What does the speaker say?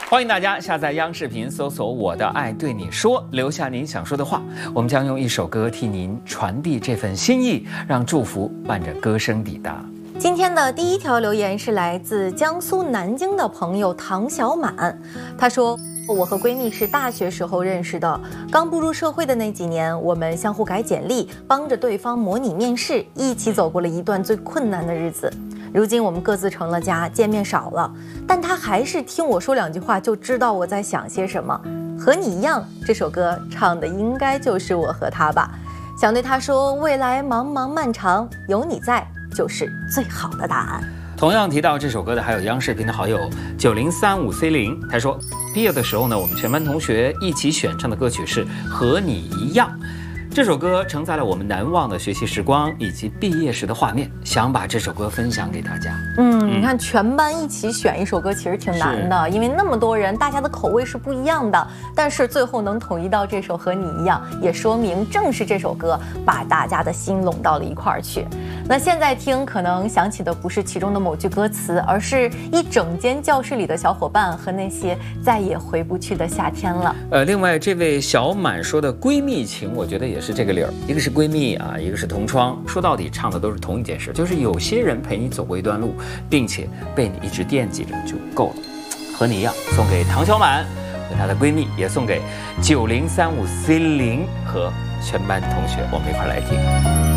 欢迎大家下载央视频，搜索“我的爱对你说”，留下您想说的话，我们将用一首歌替您传递这份心意，让祝福伴着歌声抵达。 今天的第一条留言是来自江苏南京的朋友唐小满，他说：我和闺蜜是大学时候认识的，刚步入社会的那几年，我们相互改简历，帮着对方模拟面试，一起走过了一段最困难的日子。如今我们各自成了家，见面少了，但他还是听我说两句话就知道我在想些什么。和你一样，这首歌唱的应该就是我和他吧。想对他说，未来茫茫漫长，有你在就是最好的答案。 同样提到这首歌的还有央视频的好友9035C0，他说毕业的时候呢，我们全班同学一起选唱的歌曲是《和你一样》。这首歌承载了我们难忘的学习时光以及毕业时的画面，想把这首歌分享给大家。 你看全班一起选一首歌其实挺难的，因为那么多人，大家的口味是不一样的，但是最后能统一到这首《和你一样》，也说明正是这首歌把大家的心拢到了一块儿去。那现在听可能想起的不是其中的某句歌词，而是一整间教室里的小伙伴和那些再也回不去的夏天了。 另外这位小满说的闺蜜情，我觉得也是这个理儿，一个是闺蜜啊，一个是同窗，说到底唱的都是同一件事，就是有些人陪你走过一段路，并且被你一直惦记着就够了。和你一样，送给唐小满和她的闺蜜，也送给9035C0和全班同学，我们一块来听。